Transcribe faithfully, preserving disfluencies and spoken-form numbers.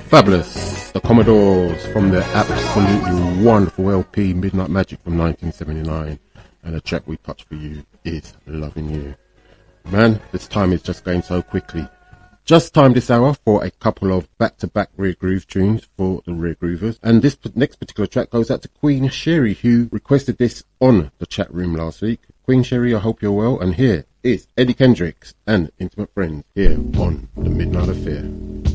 Fabulous, the Commodores from their absolutely wonderful L P Midnight Magic from nineteen seventy-nine, and the track we touched for you is Loving You. Man, this time is just going so quickly. Just time this hour for a couple of back-to-back Rare Groove tunes for the Rare Groovers, and this next particular track goes out to Queen Sherry, who requested this on the chat room last week. Queen Sherry, I hope you're well, and here is Eddie Kendricks and Intimate Friends here on The Midnight Affair.